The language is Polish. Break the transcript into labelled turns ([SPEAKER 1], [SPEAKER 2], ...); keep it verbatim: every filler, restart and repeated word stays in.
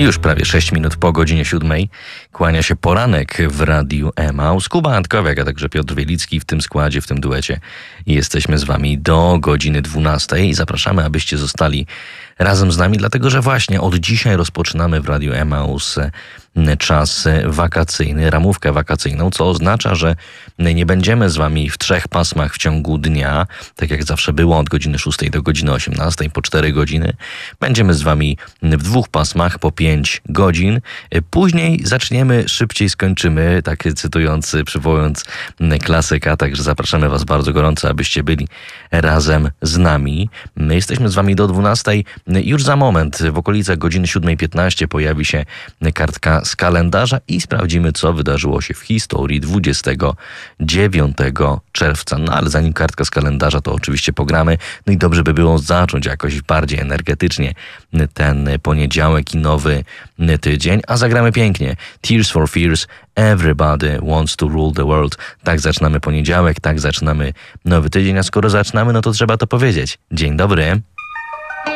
[SPEAKER 1] Już prawie sześć minut po godzinie siódmej kłania się poranek w Radiu Emaus. Kuba Antkowiak, a także Piotr Wielicki w tym składzie, w tym duecie. I jesteśmy z wami do godziny dwunastej i zapraszamy, abyście zostali razem z nami, dlatego że właśnie od dzisiaj rozpoczynamy w Radiu Emaus czas wakacyjny, ramówkę wakacyjną, co oznacza, że nie będziemy z wami w trzech pasmach w ciągu dnia, tak jak zawsze było od godziny szóstej do godziny osiemnastej, po cztery godziny. Będziemy z wami w dwóch pasmach po pięć godzin. Później zaczniemy, szybciej skończymy, tak cytując, przywołując klasyka, także zapraszamy was bardzo gorąco, abyście byli razem z nami. My jesteśmy z wami do dwunastej. Już za moment, w okolicach godziny siódmej piętnaście pojawi się kartka z kalendarza i sprawdzimy, co wydarzyło się w historii dwudziestego dziewiątego czerwca. No ale zanim kartka z kalendarza, to oczywiście pogramy. No i dobrze by było zacząć jakoś bardziej energetycznie ten poniedziałek i nowy tydzień, a zagramy pięknie. Tears for Fears, Everybody Wants to Rule the World. Tak zaczynamy poniedziałek, tak zaczynamy nowy tydzień, a skoro zaczynamy, no to trzeba to powiedzieć. Dzień dobry.